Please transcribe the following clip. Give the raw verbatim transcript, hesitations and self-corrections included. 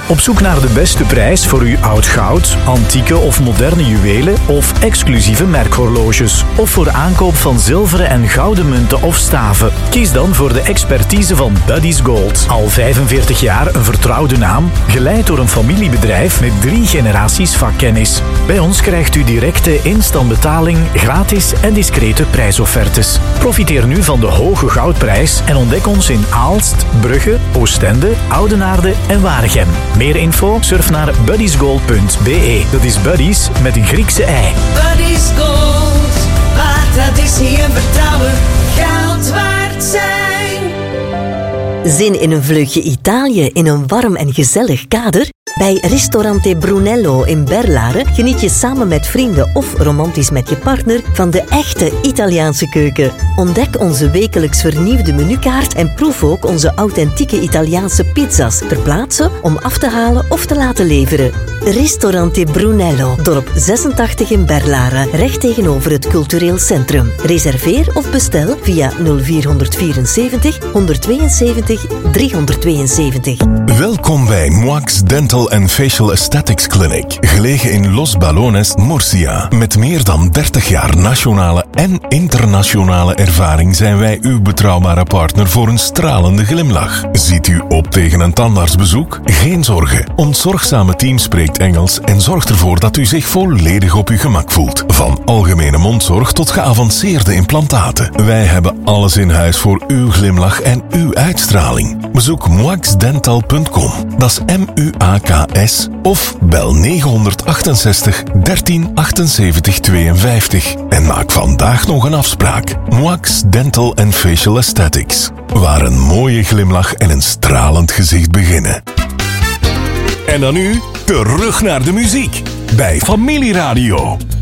Op zoek naar de beste prijs voor uw oud goud, antieke of moderne juwelen of exclusieve merkhorloges. Of voor aankoop van zilveren en gouden munten of staven. Kies dan voor de expertise van Buddy's Gold. Al vijfenveertig jaar een vertrouwde naam, geleid door een familiebedrijf met drie generaties vakkennis. Bij ons krijgt u directe instantbetaling, gratis en discrete prijsoffertes. Profiteer nu van de hoge goudprijs en ontdek ons in Aalst, Brugge, Oostende, Oudenaarde en Waregem. Meer info? Surf naar buddysgold punt b e. Dat is Buddies met een Griekse ei. Buddy's Gold, waar traditie en vertrouwen goud waard zijn. Zin in een vleugje Italië in een warm en gezellig kader? Bij Ristorante Brunello in Berlaren geniet je samen met vrienden of romantisch met je partner van de echte Italiaanse keuken. Ontdek onze wekelijks vernieuwde menukaart en proef ook onze authentieke Italiaanse pizza's ter plaatse om af te halen of te laten leveren. Ristorante Brunello, dorp zesentachtig in Berlaren, recht tegenover het cultureel centrum. Reserveer of bestel via nul vier vierenzeventig, honderdtweeënzeventig, driehonderdtweeënzeventig. Welkom bij Moax Dental and Facial Aesthetics Clinic, gelegen in Los Balones, Murcia. Met meer dan dertig jaar nationale en internationale ervaring zijn wij uw betrouwbare partner voor een stralende glimlach. Ziet u op tegen een tandartsbezoek? Geen zorgen. Ons zorgzame team spreekt Engels en zorgt ervoor dat u zich volledig op uw gemak voelt. Van algemene mondzorg tot geavanceerde implantaten. Wij hebben alles in huis voor uw glimlach en uw uitstraling. Bezoek moax dental punt com. Dat is M U A K S of bel negen achtenzestig, dertien, achtenzeventig, tweeënvijftig en maak vandaag nog een afspraak. Moax Dental and Facial Aesthetics, waar een mooie glimlach en een stralend gezicht beginnen. En dan nu terug naar de muziek bij Familieradio.